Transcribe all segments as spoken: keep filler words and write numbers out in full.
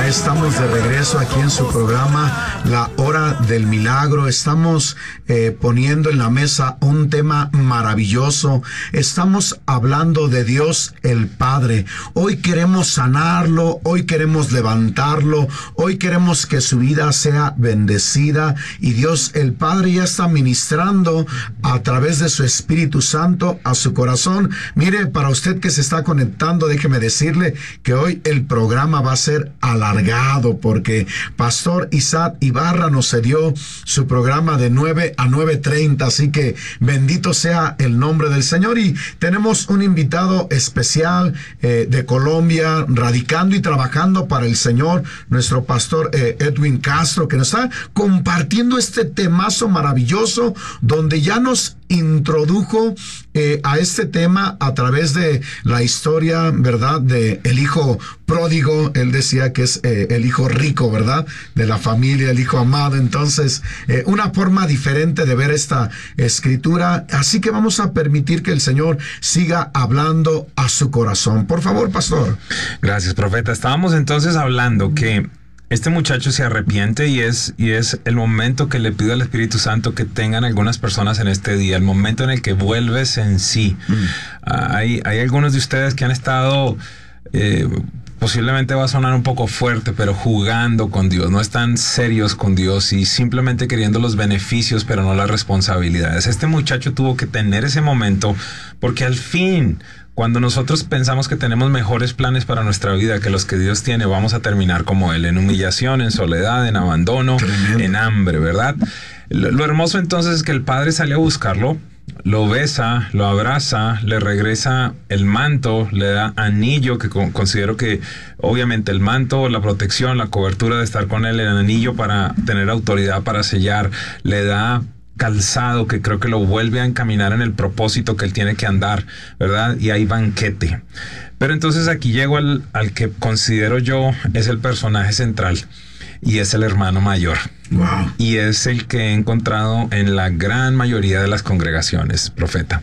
Ya estamos de regreso aquí en su programa La Hora del Milagro. Estamos eh, poniendo en la mesa un tema maravilloso. Estamos hablando de Dios el Padre. Hoy queremos sanarlo, hoy queremos levantarlo, hoy queremos que su vida sea bendecida, y Dios el Padre ya está ministrando a través de su Espíritu Santo a su corazón. Mire, para usted que se está conectando, déjeme decirle que hoy el programa va a ser alargado, porque Pastor Isaac Ibarra nos cedió su programa de nueve a nueve treinta, así que bendito sea el nombre del Señor. Y tenemos un invitado especial eh, de Colombia, radicando y trabajando para el Señor, nuestro pastor eh, Edwin Castro, que nos está compartiendo este temazo maravilloso, donde ya nos introdujo eh, a este tema a través de la historia, ¿verdad?, de el hijo pródigo. Él decía que es eh, el hijo rico, ¿verdad?, de la familia, el hijo amado. Entonces, eh, una forma diferente de ver esta escritura. Así que vamos a permitir que el Señor siga hablando a su corazón. Por favor, pastor. Gracias, profeta. Estábamos entonces hablando que este muchacho se arrepiente, y es, y es el momento que le pido al Espíritu Santo que tengan algunas personas en este día, el momento en el que vuelves en sí. Mm. Uh, hay, hay algunos de ustedes que han estado, eh, posiblemente va a sonar un poco fuerte, pero jugando con Dios, no están serios con Dios y simplemente queriendo los beneficios, pero no las responsabilidades. Este muchacho tuvo que tener ese momento, porque al fin, cuando nosotros pensamos que tenemos mejores planes para nuestra vida que los que Dios tiene, vamos a terminar como él, en humillación, en soledad, en abandono, tremendo, en hambre, ¿verdad? Lo, lo hermoso entonces es que el padre sale a buscarlo, lo besa, lo abraza, le regresa el manto, le da anillo, que con, considero que obviamente el manto, la protección, la cobertura de estar con él, el anillo para tener autoridad para sellar, le da calzado que creo que lo vuelve a encaminar en el propósito que él tiene que andar, ¿verdad? Y hay banquete. Pero entonces aquí llego al, al que considero yo es el personaje central, y es el hermano mayor. Wow. Y es el que he encontrado en la gran mayoría de las congregaciones, profeta.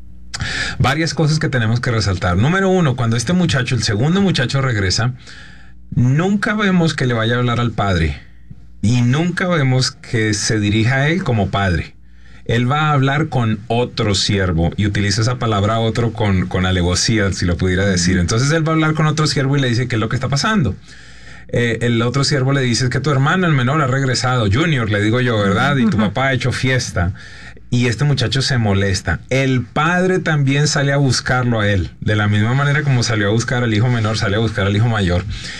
Varias cosas que tenemos que resaltar. Número uno, cuando este muchacho, el segundo muchacho regresa, nunca vemos que le vaya a hablar al padre. Y nunca vemos que se dirija a él como padre. Él va a hablar con otro siervo, y utiliza esa palabra otro con, con alevosía, si lo pudiera decir. Entonces él va a hablar con otro siervo y le dice qué es lo que está pasando. Eh, el otro siervo le dice que tu hermano, el menor, ha regresado, Junior, le digo yo, ¿verdad? Y tu papá ha hecho fiesta. Y este muchacho se molesta. El padre también sale a buscarlo a él. De la misma manera como salió a buscar al hijo menor, sale a buscar al hijo mayor.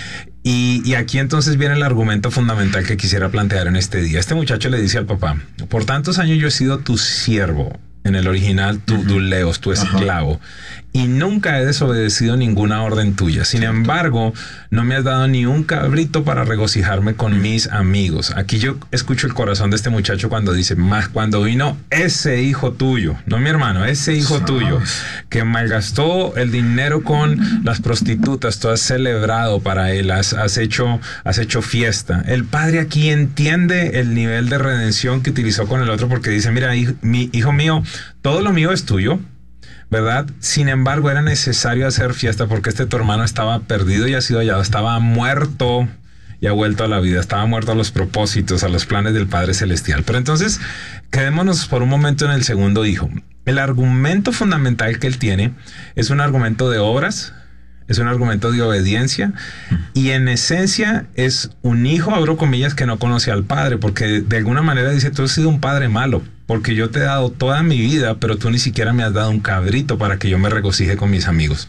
Y, y aquí entonces viene el argumento fundamental que quisiera plantear en este día. Este muchacho le dice al papá: por tantos años yo he sido tu siervo, en el original tu duleos, tu esclavo, uh-huh, y nunca he desobedecido ninguna orden tuya. Sin embargo, no me has dado ni un cabrito para regocijarme con mis amigos. Aquí yo escucho el corazón de este muchacho cuando dice: más cuando vino ese hijo tuyo, no mi hermano, ese hijo tuyo, que malgastó el dinero con las prostitutas, tú has celebrado para él, has, has hecho, has hecho fiesta. El padre aquí entiende el nivel de redención que utilizó con el otro, porque dice: mira, hijo, mi, hijo mío, todo lo mío es tuyo, ¿verdad? Sin embargo, era necesario hacer fiesta porque este tu hermano estaba perdido y ha sido hallado, estaba muerto y ha vuelto a la vida, estaba muerto a los propósitos, a los planes del Padre Celestial. Pero entonces, quedémonos por un momento en el segundo hijo. El argumento fundamental que él tiene es un argumento de obras, es un argumento de obediencia, y en esencia es un hijo, abro comillas, que no conoce al padre, porque de alguna manera dice: tú has sido un padre malo, porque yo te he dado toda mi vida, pero tú ni siquiera me has dado un cabrito para que yo me regocije con mis amigos.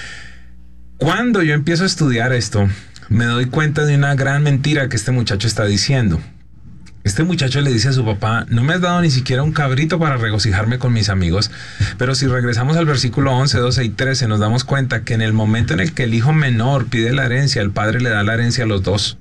Cuando yo empiezo a estudiar esto, me doy cuenta de una gran mentira que este muchacho está diciendo. Este muchacho le dice a su papá: no me has dado ni siquiera un cabrito para regocijarme con mis amigos. Pero si regresamos al versículo once, doce y trece, nos damos cuenta que en el momento en el que el hijo menor pide la herencia, el padre le da la herencia a los dos.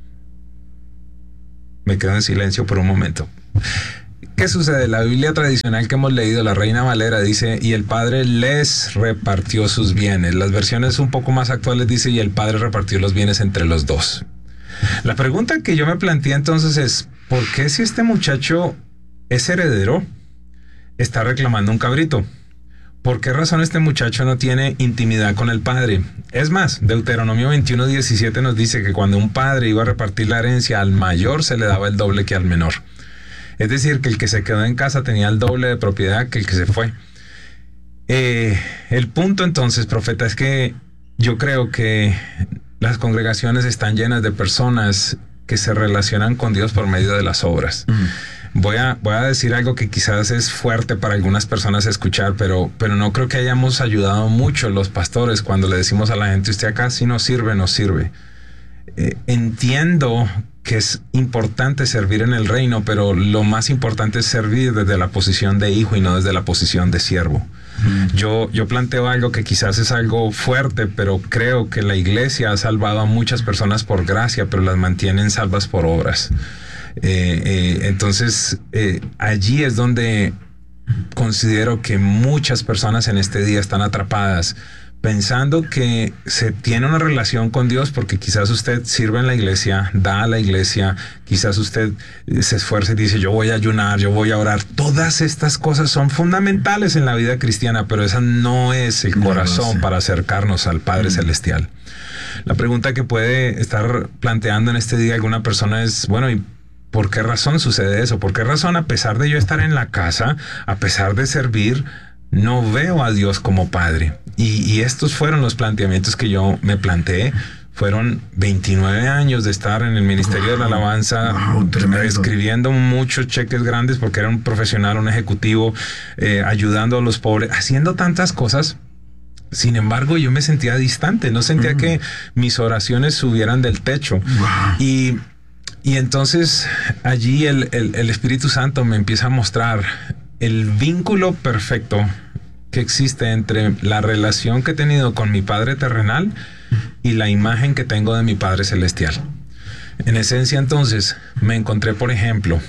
Me quedo en silencio por un momento. ¿Qué sucede? La Biblia tradicional que hemos leído, la Reina Valera, dice: y el padre les repartió sus bienes. Las versiones un poco más actuales dice: y el padre repartió los bienes entre los dos. La pregunta que yo me planteé entonces es: ¿por qué, si este muchacho es heredero, está reclamando un cabrito? ¿por qué razón este muchacho no tiene intimidad con el padre? Es más, Deuteronomio veintiuno diecisiete nos dice que cuando un padre iba a repartir la herencia, al mayor se le daba el doble que al menor. Es decir, que el que se quedó en casa tenía el doble de propiedad que el que se fue. Eh, el punto entonces, profeta, es que yo creo que las congregaciones están llenas de personas que se relacionan con Dios por medio de las obras. Mm. Voy a, voy a decir algo que quizás es fuerte para algunas personas escuchar, pero, pero no creo que hayamos ayudado mucho los pastores cuando le decimos a la gente, usted acá si no sirve, no sirve. Eh, entiendo que es importante servir en el reino, pero lo más importante es servir desde la posición de hijo y no desde la posición de siervo. Mm. Yo, yo planteo algo que quizás es algo fuerte, pero creo que la iglesia ha salvado a muchas personas por gracia, pero las mantienen salvas por obras. Eh, eh, entonces, eh, allí es donde considero que muchas personas en este día están atrapadas, pensando que se tiene una relación con Dios porque quizás usted sirve en la iglesia, da a la iglesia, quizás usted se esfuerza y dice yo voy a ayunar, yo voy a orar. Todas estas cosas son fundamentales en la vida cristiana, pero esa no es el corazón no, para acercarnos al Padre mm. Celestial. La pregunta que puede estar planteando en este día alguna persona es, bueno, ¿y por qué razón sucede eso? ¿Por qué razón, a pesar de yo estar en la casa, a pesar de servir, no veo a Dios como Padre? Y, y estos fueron los planteamientos que yo me planteé. Fueron veintinueve años de estar en el Ministerio wow, de la Alabanza, wow, escribiendo muchos cheques grandes porque era un profesional, un ejecutivo, eh, ayudando a los pobres, haciendo tantas cosas. Sin embargo, yo me sentía distante, no sentía mm. que mis oraciones subieran del techo. Wow. Y, y entonces allí el, el, el Espíritu Santo me empieza a mostrar el vínculo perfecto que existe entre la relación que he tenido con mi Padre terrenal y la imagen que tengo de mi Padre celestial. En esencia, entonces, me encontré, por ejemplo,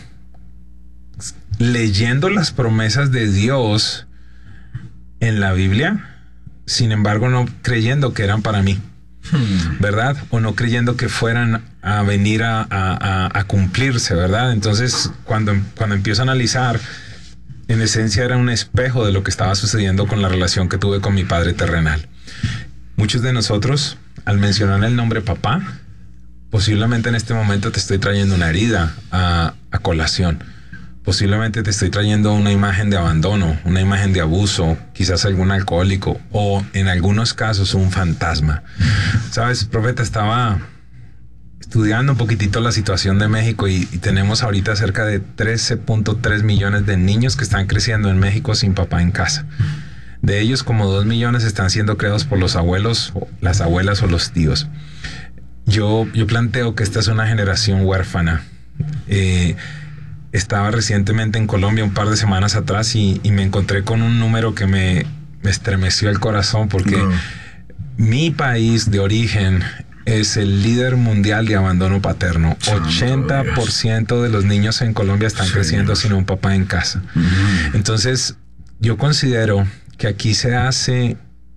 leyendo las promesas de Dios en la Biblia, sin embargo, no creyendo que eran para mí, ¿verdad? O no creyendo que fueran a venir a, a, a cumplirse, ¿verdad? Entonces, cuando, cuando empiezo a analizar, en esencia era un espejo de lo que estaba sucediendo con la relación que tuve con mi Padre terrenal. Muchos de nosotros, al mencionar el nombre papá, posiblemente en este momento te estoy trayendo una herida a, a colación. Posiblemente te estoy trayendo una imagen de abandono, una imagen de abuso, quizás algún alcohólico o en algunos casos un fantasma. Sabes, profeta, estaba estudiando un poquitito la situación de México y, y tenemos ahorita cerca de trece punto tres millones de niños que están creciendo en México sin papá en casa. De ellos, como dos millones están siendo creados por los abuelos, o las abuelas o los tíos. Yo, yo planteo que esta es una generación huérfana. Eh, estaba recientemente en Colombia un par de semanas atrás y, y me encontré con un número que me, me estremeció el corazón porque no. Mi país de origen es el líder mundial de abandono paterno. ochenta por ciento de los niños en Colombia están sí, creciendo sin un papá en casa. Uh-huh. Entonces, yo considero que aquí se hace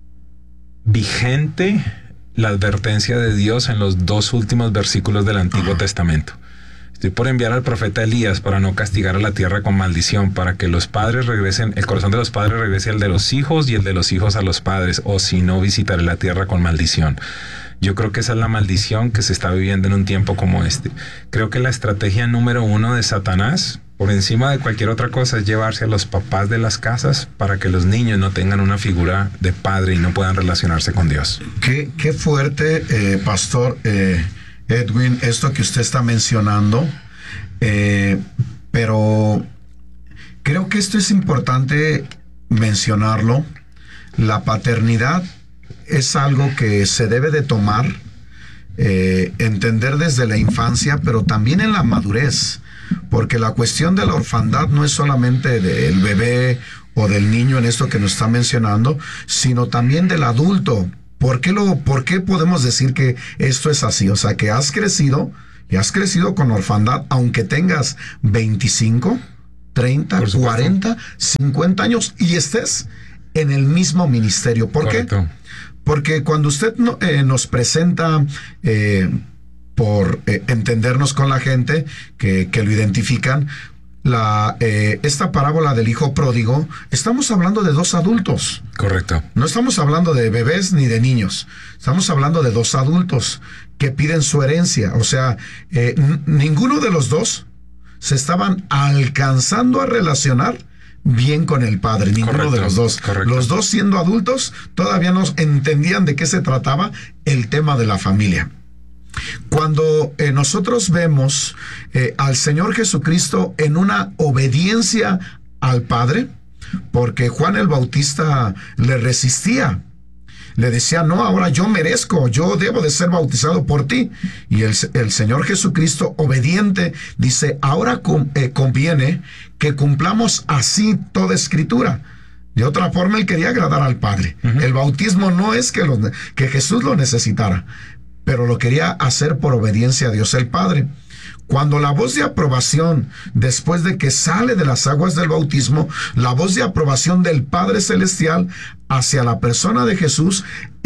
vigente la advertencia de Dios en los dos últimos versículos del Antiguo uh-huh. Testamento. Estoy por enviar al profeta Elías para no castigar a la tierra con maldición, para que los padres regresen, el corazón de los padres regrese al de los hijos y el de los hijos a los padres, o si no, visitaré la tierra con maldición. Yo creo que esa es la maldición que se está viviendo en un tiempo como este. Creo que la estrategia número uno de Satanás, por encima de cualquier otra cosa, es llevarse a los papás de las casas para que los niños no tengan una figura de padre y no puedan relacionarse con Dios. Qué, qué fuerte, eh, pastor eh, Edwin, esto que usted está mencionando, eh, pero creo que esto es importante mencionarlo. La paternidad es algo que se debe de tomar, eh, entender desde la infancia, pero también en la madurez, porque la cuestión de la orfandad no es solamente del bebé o del niño en esto que nos está mencionando, sino también del adulto. ¿Por qué, lo, ¿Por qué podemos decir que esto es así? O sea, que has crecido y has crecido con orfandad, aunque tengas veinticinco, treinta, cuarenta, cincuenta años y estés en el mismo ministerio. ¿Por Correcto. qué? Porque cuando usted no, eh, nos presenta, eh, por eh, entendernos con la gente que, que lo identifican, la eh, esta parábola del hijo pródigo, estamos hablando de dos adultos. Correcto. No estamos hablando de bebés ni de niños. Estamos hablando de dos adultos que piden su herencia. O sea, eh, n- ninguno de los dos se estaban alcanzando a relacionar bien con el padre. Ninguno Correcto, de los dos. correcto. Los dos, siendo adultos, todavía no entendían de qué se trataba el tema de la familia. Cuando eh, nosotros vemos eh, al Señor Jesucristo en una obediencia al Padre, porque Juan el Bautista le resistía, le decía, no, ahora yo merezco, yo debo de ser bautizado por ti. Y el, el Señor Jesucristo, obediente, dice, ahora con, eh, conviene que cumplamos así toda escritura. De otra forma, él quería agradar al Padre. Uh-huh. El bautismo no es que, lo, que Jesús lo necesitara, pero lo quería hacer por obediencia a Dios el Padre. Cuando la voz de aprobación, después de que sale de las aguas del bautismo, la voz de aprobación del Padre Celestial hacia la persona de Jesús,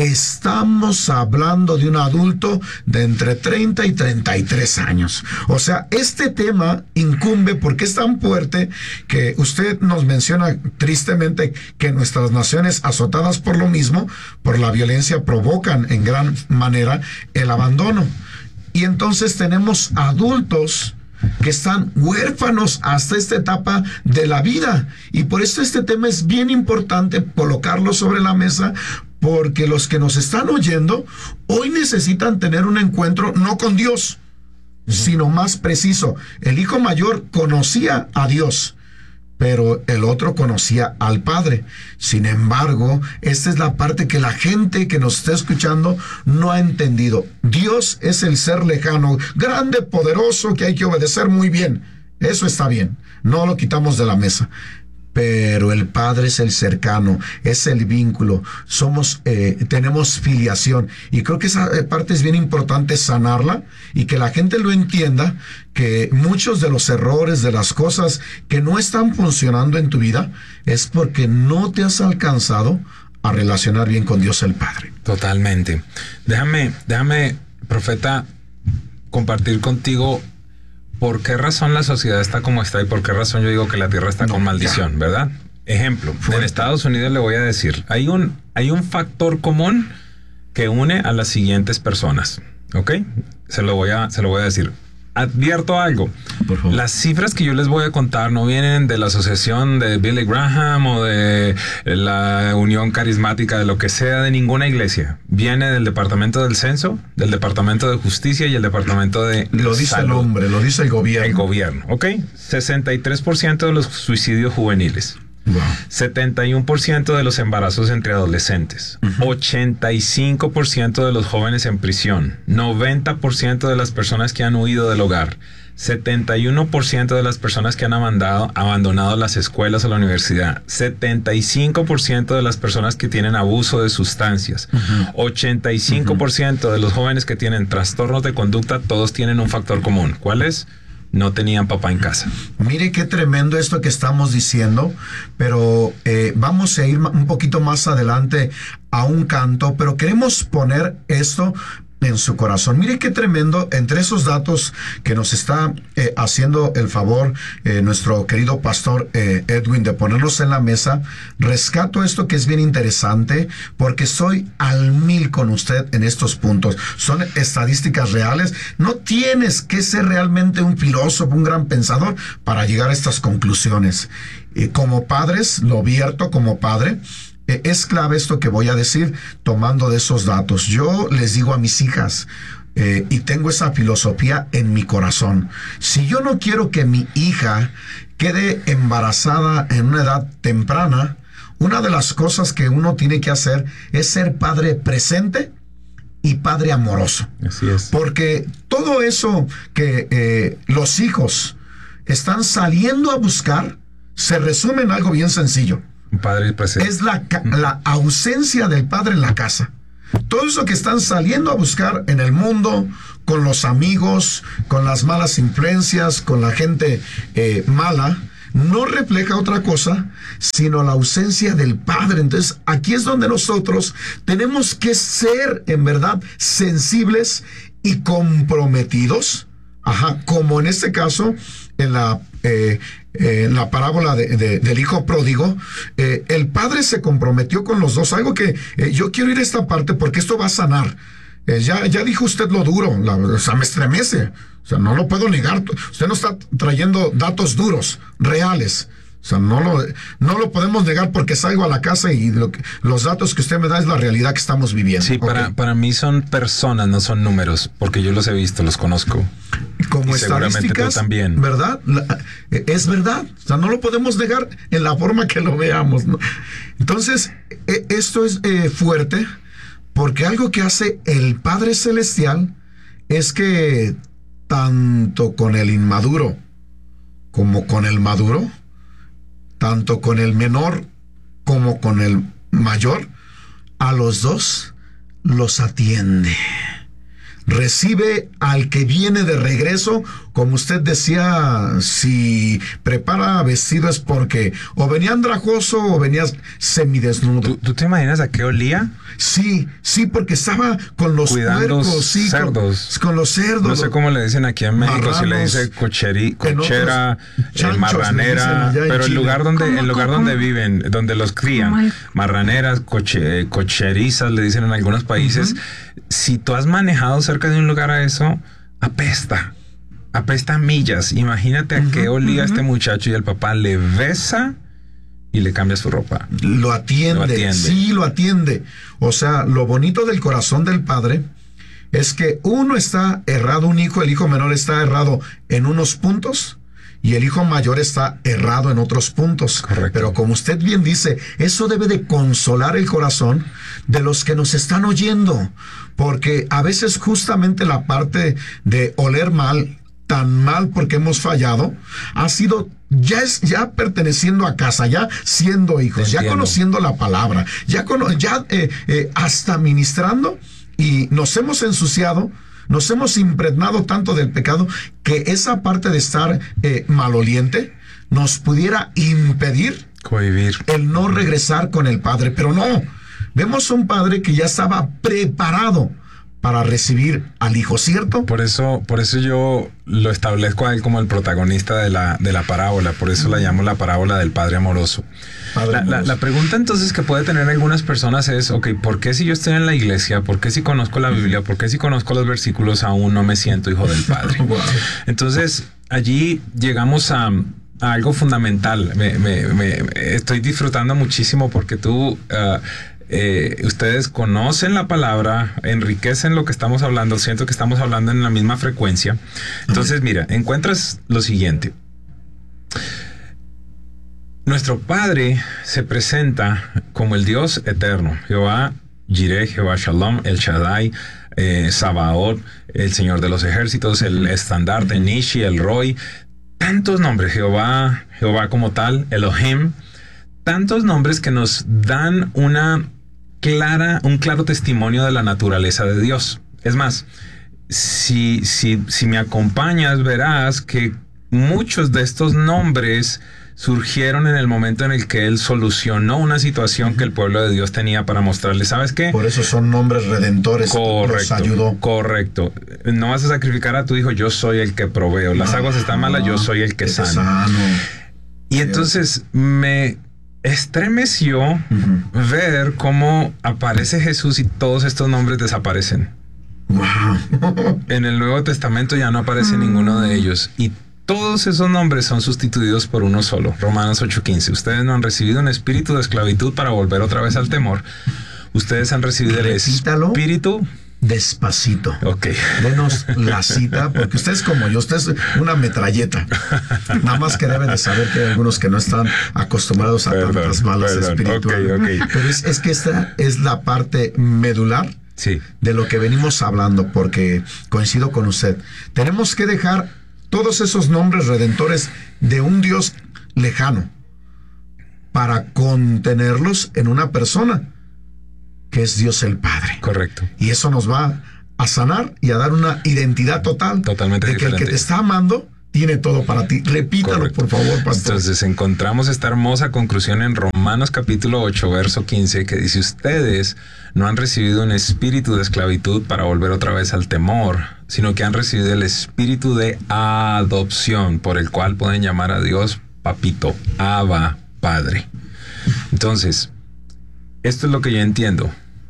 estamos hablando de un adulto de entre treinta y treinta y tres años. O sea, este tema incumbe porque es tan fuerte que usted nos menciona tristemente que nuestras naciones azotadas por lo mismo, por la violencia, provocan en gran manera el abandono. Y entonces tenemos adultos que están huérfanos hasta esta etapa de la vida. Y por eso este tema es bien importante colocarlo sobre la mesa, porque los que nos están oyendo hoy necesitan tener un encuentro no con Dios, uh-huh. sino más preciso. El hijo mayor conocía a Dios, pero el otro conocía al Padre. Sin embargo, esta es la parte que la gente que nos está escuchando no ha entendido. Dios es el ser lejano, grande, poderoso, que hay que obedecer muy bien. Eso está bien, no lo quitamos de la mesa. Pero el Padre es el cercano, es el vínculo, somos, eh, tenemos filiación. Y creo que esa parte es bien importante sanarla y que la gente lo entienda, que muchos de los errores, de las cosas que no están funcionando en tu vida, es porque no te has alcanzado a relacionar bien con Dios el Padre. Totalmente. Déjame, déjame, profeta, compartir contigo por qué razón la sociedad está como está y por qué razón yo digo que la tierra está no, con maldición, ya. ¿Verdad? Ejemplo, Fuerte. En Estados Unidos le voy a decir, hay un, hay un factor común que une a las siguientes personas, ¿ok? Se lo voy a, se lo voy a decir. Advierto algo. Por favor. Las cifras que yo les voy a contar no vienen de la asociación de Billy Graham o de la Unión Carismática, de lo que sea, de ninguna iglesia. Viene del Departamento del Censo, del Departamento de Justicia y el Departamento de Lo dice Salud. el hombre, lo dice el gobierno. El gobierno, ¿ok? sesenta y tres por ciento de los suicidios juveniles. Wow. setenta y uno por ciento de los embarazos entre adolescentes, uh-huh. ochenta y cinco por ciento de los jóvenes en prisión, noventa por ciento de las personas que han huido del hogar, setenta y uno por ciento de las personas que han abandonado, abandonado las escuelas o la universidad, setenta y cinco por ciento de las personas que tienen abuso de sustancias, uh-huh. ochenta y cinco por ciento uh-huh. de los jóvenes que tienen trastornos de conducta, todos tienen un factor común. ¿Cuál es? No tenían papá en casa. Mire qué tremendo esto que estamos diciendo, pero eh, vamos a ir un poquito más adelante a un canto, pero queremos poner esto en su corazón. Mire qué tremendo, entre esos datos que nos está eh, haciendo el favor eh, nuestro querido pastor eh, Edwin de ponerlos en la mesa, rescato esto que es bien interesante porque soy al mil con usted en estos puntos. Son estadísticas reales. No tienes que ser realmente un filósofo, un gran pensador para llegar a estas conclusiones. Y como padres, lo vierto como padre, es clave esto que voy a decir tomando de esos datos. Yo les digo a mis hijas, eh, y tengo esa filosofía en mi corazón, si yo no quiero que mi hija quede embarazada en una edad temprana, una de las cosas que uno tiene que hacer es ser padre presente y padre amoroso. Así es. Porque todo eso que eh, los hijos están saliendo a buscar se resume en algo bien sencillo. Padre presente. Es la, la ausencia del padre en la casa. Todo eso que están saliendo a buscar en el mundo, con los amigos, con las malas influencias, con la gente eh, mala, no refleja otra cosa, sino la ausencia del padre. Entonces, aquí es donde nosotros tenemos que ser, en verdad, sensibles y comprometidos Ajá, como en este caso, en la, eh, eh, en la parábola de, de, del hijo pródigo, eh, el padre se comprometió con los dos. Algo que eh, yo quiero ir a esta parte porque esto va a sanar. Eh, ya, ya dijo usted lo duro, la, o sea, me estremece. O sea, no lo puedo negar. Usted no está trayendo datos duros, reales. O sea, no lo, no lo podemos negar porque salgo a la casa y lo que, los datos que usted me da es la realidad que estamos viviendo. Sí, okay. para, para mí son personas, no son números, porque yo los he visto, los conozco. Como y estadísticas, también. ¿Verdad? La, es verdad. O sea, no lo podemos negar en la forma que lo veamos, ¿no? Entonces, eh, esto es eh, fuerte porque algo que hace el Padre Celestial es que tanto con el inmaduro como con el maduro, tanto con el menor como con el mayor, a los dos los atiende. Recibe al que viene de regreso, como usted decía, si prepara vestido es porque o venía andrajoso o venía semidesnudo. ¿Tú, ¿Tú te imaginas a qué olía? Sí, sí, porque estaba con los cuidando puercos, sí, cerdos. Con, con los cerdos. No sé cómo le dicen aquí en México, marranos, si le dice cocheri, cochera, eh, marranera, pero el lugar donde el lugar donde viven, donde los crían, marraneras, coche, cocherizas, le dicen en algunos países. Uh-huh. Si tú has manejado cerca de un lugar a eso, apesta. Apesta millas. Imagínate uh-huh, a qué olía uh-huh. este muchacho y el papá le besa y le cambia su ropa. Lo atiende, lo atiende. Sí, lo atiende. O sea, lo bonito del corazón del padre es que uno está errado, un hijo, el hijo menor está errado en unos puntos y el hijo mayor está errado en otros puntos. Correcto. Pero como usted bien dice, eso debe de consolar el corazón de los que nos están oyendo, porque a veces justamente la parte de oler mal, tan mal porque hemos fallado, ha sido ya es ya perteneciendo a casa, ya siendo hijos, ya conociendo la palabra, ya, cono, ya eh, eh, hasta ministrando, y nos hemos ensuciado, nos hemos impregnado tanto del pecado que esa parte de estar eh, maloliente nos pudiera impedir cohibir el no regresar con el Padre. Pero no, vemos un Padre que ya estaba preparado para recibir al Hijo, ¿cierto? Por eso, por eso yo lo establezco a él como el protagonista de la, de la parábola, por eso la llamo la parábola del Padre amoroso. Padre la, amoroso. La, la pregunta entonces que puede tener algunas personas es, ok, ¿por qué si yo estoy en la iglesia, por qué si conozco la Biblia, por qué si conozco los versículos aún no me siento hijo del Padre? Wow. Entonces, allí llegamos a... a algo fundamental. Me, me, me estoy disfrutando muchísimo porque tú, uh, eh, ustedes conocen la palabra, enriquecen lo que estamos hablando. Siento que estamos hablando en la misma frecuencia. Entonces, mira, encuentras lo siguiente. Nuestro Padre se presenta como el Dios eterno, Jehová Jireh, Jehová Shalom, el Shaddai, eh, Sabaoth, el Señor de los ejércitos, el estandarte, Nishi, el Roy. Tantos nombres, Jehová, Jehová como tal, Elohim, tantos nombres que nos dan una clara, un claro testimonio de la naturaleza de Dios. Es más, si, si, si me acompañas, verás que muchos de estos nombres surgieron en el momento en el que él solucionó una situación que el pueblo de Dios tenía para mostrarle. ¿Sabes qué? Por eso son nombres redentores. Correcto. Los ayudó. Correcto. No vas a sacrificar a tu hijo, yo soy el que proveo. Las ah, aguas están malas, yo soy el que sana. sano. Y entonces me estremeció uh-huh. ver cómo aparece Jesús y todos estos nombres desaparecen. Wow. En el Nuevo Testamento ya no aparece uh-huh. ninguno de ellos. Y todos esos nombres son sustituidos por uno solo. Romanos ocho quince. Ustedes no han recibido un espíritu de esclavitud para volver otra vez al temor. Ustedes han recibido Repítalo. el espíritu. Despacito. Ok. Denos la cita, porque usted es como yo, usted es una metralleta. Nada más que deben de saber que hay algunos que no están acostumbrados a perdón, tantas balas perdón. espirituales. Okay, okay. Pero es, es que esta es la parte medular sí. de lo que venimos hablando, porque coincido con usted. Tenemos que dejar todos esos nombres redentores de un Dios lejano para contenerlos en una persona que es Dios el Padre. Correcto. Y eso nos va a sanar y a dar una identidad total. Totalmente de que diferente. el que te está amando tiene todo para ti. Repítalo, correcto, por favor, pastor. Entonces encontramos esta hermosa conclusión en Romanos capítulo ocho, verso quince, que dice: ustedes no han recibido un espíritu de esclavitud para volver otra vez al temor, sino que han recibido el espíritu de adopción, por el cual pueden llamar a Dios papito, Abba, Padre. Entonces, esto es lo que yo entiendo.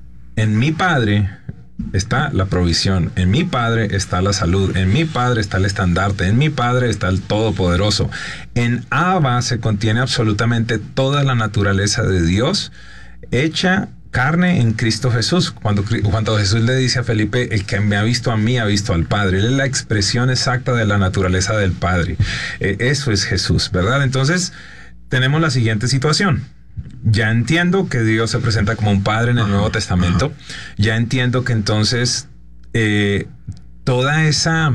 En mi Padre está la provisión, en mi Padre está la salud, en mi Padre está el estandarte, en mi Padre está el Todopoderoso. En Abba se contiene absolutamente toda la naturaleza de Dios hecha carne en Cristo Jesús. Cuando, cuando Jesús le dice a Felipe: el que me ha visto a mí ha visto al Padre. Él es la expresión exacta de la naturaleza del Padre. Eh, eso es Jesús, ¿verdad? Entonces tenemos la siguiente situación. Ya entiendo que Dios se presenta como un Padre en el Nuevo Testamento. Ya entiendo que entonces eh, toda esa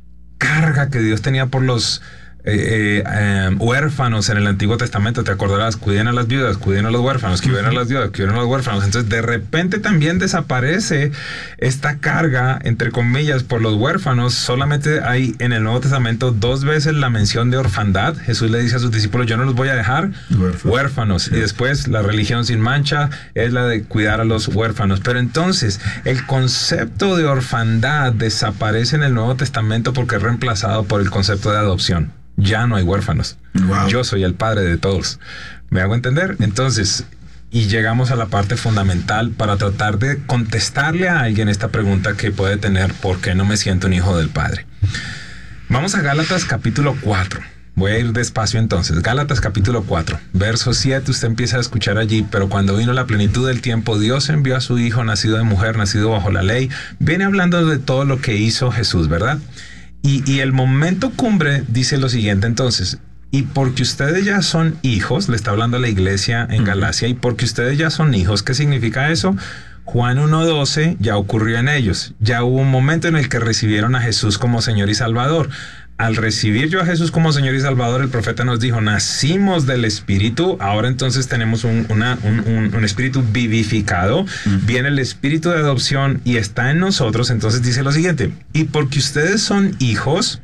carga que Dios tenía por los eh, eh, huérfanos en el Antiguo Testamento, te acordarás: cuiden a las viudas, cuiden a los huérfanos, cuiden a las viudas, cuiden a los huérfanos. Entonces de repente también desaparece esta carga, entre comillas, por los huérfanos. Solamente hay en el Nuevo Testamento dos veces la mención de orfandad. Jesús le dice a sus discípulos: yo no los voy a dejar huérfanos, huérfanos. Sí. Y después la religión sin mancha es la de cuidar a los huérfanos. Pero entonces el concepto de orfandad desaparece en el Nuevo Testamento porque es reemplazado por el concepto de adopción. Ya no hay huérfanos. Wow. Yo soy el padre de todos. ¿Me hago entender? Entonces, y llegamos a la parte fundamental para tratar de contestarle a alguien esta pregunta que puede tener: ¿por qué no me siento un hijo del Padre? Vamos a Gálatas capítulo cuatro. Voy a ir despacio entonces. Gálatas capítulo cuatro, verso siete, usted empieza a escuchar allí: pero cuando vino la plenitud del tiempo, Dios envió a su Hijo, nacido de mujer, nacido bajo la ley. Viene hablando de todo lo que hizo Jesús, ¿verdad? Y, y el momento cumbre dice lo siguiente entonces: y porque ustedes ya son hijos, le está hablando a la iglesia en Galacia, y porque ustedes ya son hijos, ¿qué significa eso? Juan uno doce ya ocurrió en ellos. Ya hubo un momento en el que recibieron a Jesús como Señor y Salvador. Al recibir yo a Jesús como Señor y Salvador, el profeta nos dijo: nacimos del Espíritu. Ahora entonces tenemos un, una, un, un, un Espíritu vivificado. Uh-huh. Viene el Espíritu de adopción y está en nosotros. Entonces dice lo siguiente: y porque ustedes son hijos,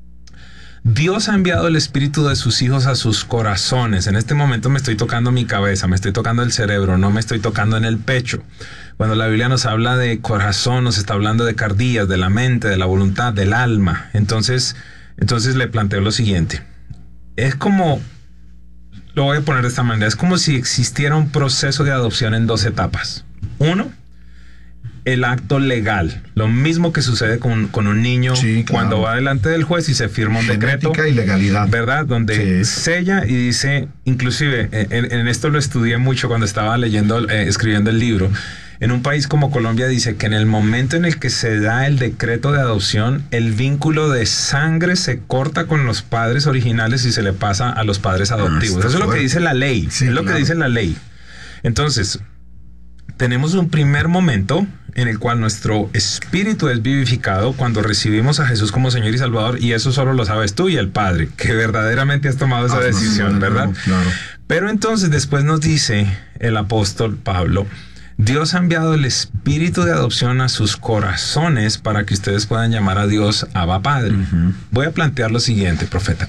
Dios ha enviado el espíritu de sus hijos a sus corazones. En este momento me estoy tocando mi cabeza, me estoy tocando el cerebro, no me estoy tocando en el pecho. Cuando la Biblia nos habla de corazón, nos está hablando de cardías, de la mente, de la voluntad, del alma. Entonces, entonces le planteo lo siguiente. Es como, lo voy a poner de esta manera, es como si existiera un proceso de adopción en dos etapas. Uno, el acto legal, lo mismo que sucede con, con un niño, sí, claro, cuando va delante del juez y se firma un Genética decreto, y legalidad, ¿verdad? Donde sí, sella y dice, inclusive en, en esto lo estudié mucho cuando estaba leyendo, eh, escribiendo el libro. En un país como Colombia dice que en el momento en el que se da el decreto de adopción, el vínculo de sangre se corta con los padres originales y se le pasa a los padres adoptivos. Ah, eso es lo que dice la ley, sí, es lo claro. que dice la ley. Entonces, tenemos un primer momento en el cual nuestro espíritu es vivificado cuando recibimos a Jesús como Señor y Salvador, y eso solo lo sabes tú y el Padre, que verdaderamente has tomado esa ah, decisión, no, ¿verdad? No, claro. Pero entonces después nos dice el apóstol Pablo: Dios ha enviado el espíritu de adopción a sus corazones para que ustedes puedan llamar a Dios Abba Padre. Uh-huh. Voy a plantear lo siguiente, profeta.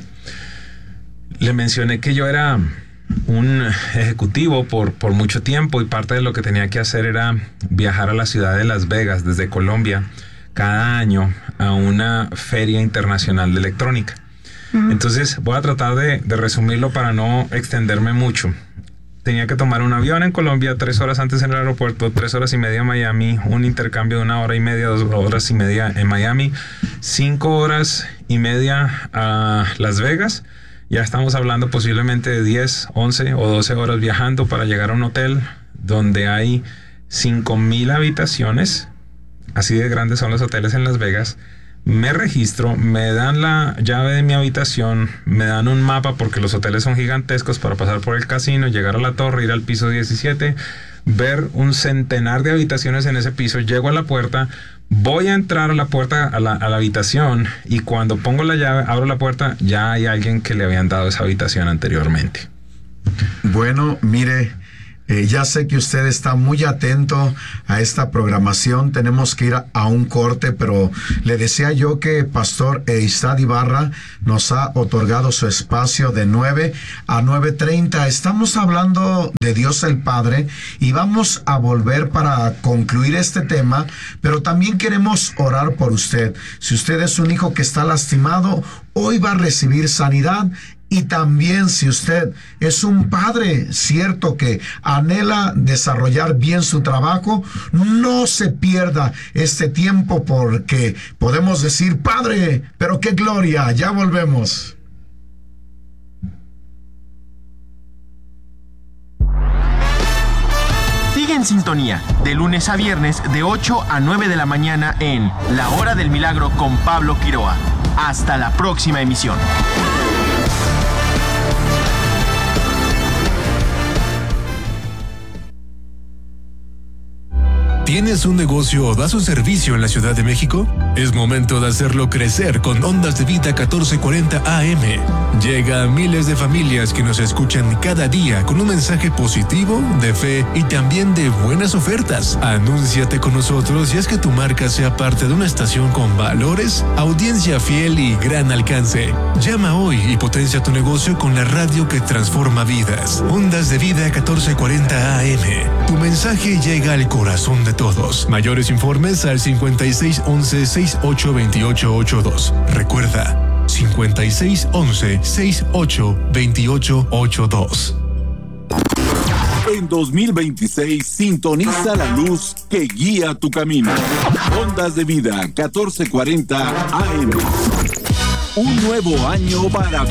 Le mencioné que yo era un ejecutivo por, por mucho tiempo, y parte de lo que tenía que hacer era viajar a la ciudad de Las Vegas desde Colombia cada año a una feria internacional de electrónica. Uh-huh. Entonces voy a tratar de, de resumirlo para no extenderme mucho. Tenía que tomar un avión en Colombia, tres horas antes en el aeropuerto, tres horas y media en Miami, un intercambio de una hora y media, dos horas y media en Miami, cinco horas y media a Las Vegas. Ya estamos hablando posiblemente de diez, once o doce horas viajando para llegar a un hotel donde hay cinco mil habitaciones. Así de grandes son los hoteles en Las Vegas. Me registro, me dan la llave de mi habitación, me dan un mapa porque los hoteles son gigantescos para pasar por el casino, llegar a la torre, ir al piso diecisiete, ver un centenar de habitaciones en ese piso. Llego a la puerta, voy a entrar a la puerta, a la, a la habitación, y cuando pongo la llave, abro la puerta, ya hay alguien que le habían dado esa habitación anteriormente. Bueno, mire, Eh, ya sé que usted está muy atento a esta programación. Tenemos que ir a, a un corte, pero le decía yo que Pastor Eistad Ibarra nos ha otorgado su espacio de nueve a nueve treinta. Estamos hablando de Dios el Padre y vamos a volver para concluir este tema, pero también queremos orar por usted. Si usted es un hijo que está lastimado, hoy va a recibir sanidad. Y también si usted es un padre, cierto, que anhela desarrollar bien su trabajo, no se pierda este tiempo porque podemos decir, Padre, pero qué gloria, ya volvemos. Sigue en sintonía, de lunes a viernes, de ocho a nueve de la mañana en La Hora del Milagro con Pablo Quiroa. Hasta la próxima emisión. ¿Tienes un negocio o das un servicio en la Ciudad de México? Es momento de hacerlo crecer con Ondas de Vida catorce cuarenta A M. Llega a miles de familias que nos escuchan cada día con un mensaje positivo, de fe y también de buenas ofertas. Anúnciate con nosotros y haz que tu marca sea parte de una estación con valores, audiencia fiel y gran alcance. Llama hoy y potencia tu negocio con la radio que transforma vidas. Ondas de Vida catorce cuarenta A M. Tu mensaje llega al corazón de todos. Mayores informes al cincuenta y seis once sesenta y ocho veintiocho ochenta y dos. Recuerda, cincuenta y seis once sesenta y ocho veintiocho ochenta y dos. En dos mil veintiséis, sintoniza la luz que guía tu camino. Ondas de Vida catorce cuarenta A M. Un nuevo año para